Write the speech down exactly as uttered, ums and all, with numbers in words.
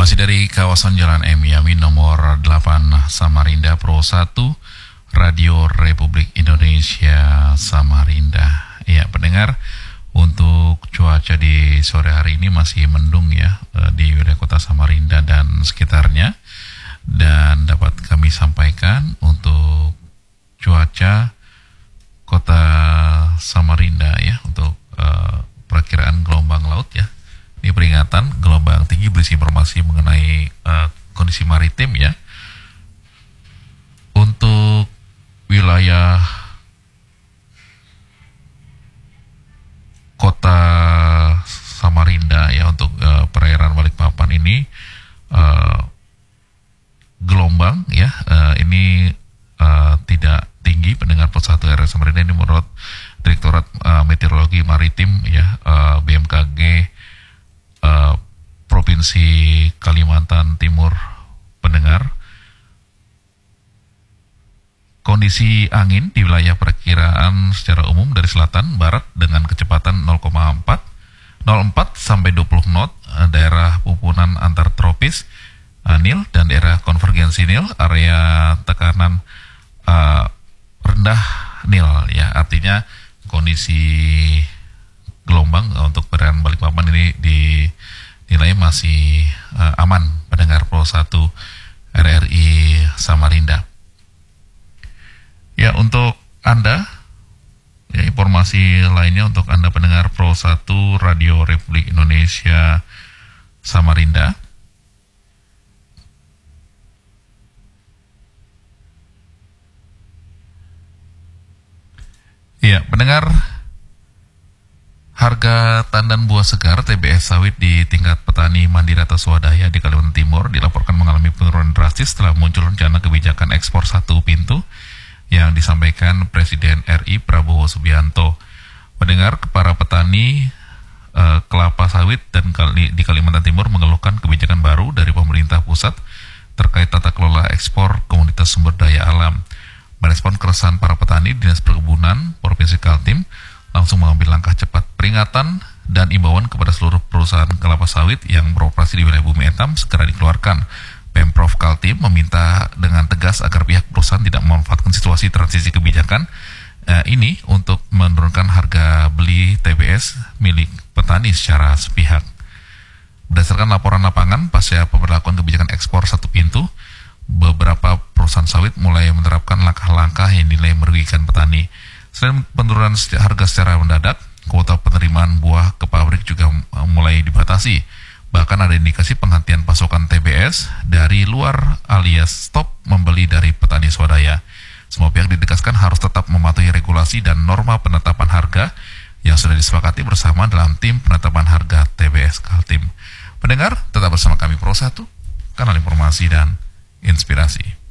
Masih dari kawasan Jalan M Yamin nomor delapan Samarinda Pro satu Radio Republik Indonesia Samarinda. Ya, pendengar, untuk cuaca di sore hari ini masih mendung ya di wilayah kota Samarinda dan sekitarnya. Dan dapat kami sampaikan untuk cuaca kota Samarinda ya, untuk uh, perakiraan gelombang laut ya. Ini peringatan gelombang tinggi berisi informasi mengenai uh, kondisi maritim ya. Untuk wilayah kota Samarinda ya, untuk uh, perairan Balikpapan ini uh, gelombang ya uh, ini uh, tidak tinggi, pendengar Pro satu R S Samarinda. Ini menurut Direktorat uh, Meteorologi Maritim ya, uh, B M K G uh, Provinsi Kalimantan Timur. Pendengar, kondisi angin di wilayah perkiraan secara umum dari selatan barat dengan kecepatan nol koma empat sampai dua puluh knot, uh, daerah pupunan antar tropis uh, Nil dan daerah konvergensi Nil, area tekanan uh, rendah Nil ya. Artinya kondisi gelombang untuk perairan Balikpapan ini dinilai masih uh, aman, pendengar Pro satu R R I Samarinda. Ya, untuk Anda ya, informasi lainnya untuk Anda pendengar Pro satu Radio Republik Indonesia Samarinda. Ya, pendengar, harga tandan buah segar T B S sawit di tingkat petani mandiri atau swadaya di Kalimantan Timur dilaporkan mengalami penurunan drastis setelah muncul rencana kebijakan ekspor satu pintu yang disampaikan Presiden R I Prabowo Subianto. Pendengar, para petani eh, kelapa sawit dan kali, di Kalimantan Timur mengeluhkan kebijakan baru dari pemerintah pusat terkait tata kelola ekspor komoditas sumber daya alam. Merespon keresahan para petani, Dinas Perkebunan Provinsi Kaltim langsung mengambil langkah cepat. Peringatan dan imbauan kepada seluruh perusahaan kelapa sawit yang beroperasi di wilayah Bumi Etam segera dikeluarkan. Pemprov Kaltim meminta dengan tegas agar pihak perusahaan tidak memanfaatkan situasi transisi kebijakan eh, ini untuk menurunkan harga beli T B S milik petani secara sepihak. Berdasarkan laporan lapangan pasca pemberlakuan kebijakan ekspor satu pintu, beberapa perusahaan sawit mulai menerapkan langkah-langkah yang dinilai merugikan petani. Selain penurunan harga secara mendadak, kuota penerimaan buah ke pabrik juga mulai dibatasi. Bahkan ada indikasi penghentian pasokan T B S dari luar alias stop membeli dari petani swadaya. Semua pihak ditegaskan harus tetap mematuhi regulasi dan norma penetapan harga yang sudah disepakati bersama dalam tim penetapan harga T B S Kaltim. Pendengar, tetap bersama kami Pro satu, kanal informasi dan inspirasi.